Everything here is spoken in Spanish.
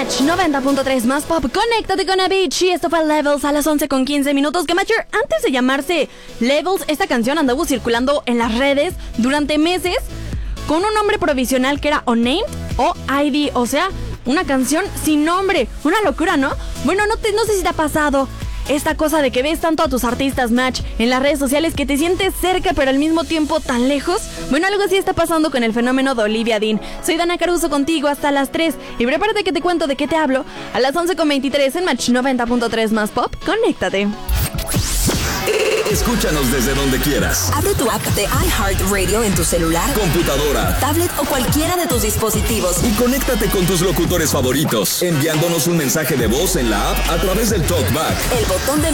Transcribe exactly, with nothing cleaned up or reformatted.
Match noventa punto tres más pop. Conéctate con Avicii. Esto fue Levels a las once con quince minutos. Que Matcher, antes de llamarse Levels, esta canción anduvo circulando en las redes durante meses con un nombre provisional que era Unnamed o I D, o sea, una canción sin nombre. Una locura, ¿no? Bueno, no, te, no sé si te ha pasado esta cosa de que ves tanto a tus artistas Match en las redes sociales que te sientes cerca pero al mismo tiempo tan lejos. Bueno, algo así está pasando con el fenómeno de Olivia Dean. Soy Dana Caruso contigo hasta las tres y prepárate que te cuento de qué te hablo a las once con veintitrés en Match noventa punto tres más pop. Conéctate. Escúchanos desde donde quieras. Abre tu app de iHeartRadio en tu celular, computadora, tablet o cualquiera de tus dispositivos y conéctate con tus locutores favoritos, enviándonos un mensaje de voz en la app a través del TalkBack. El botón de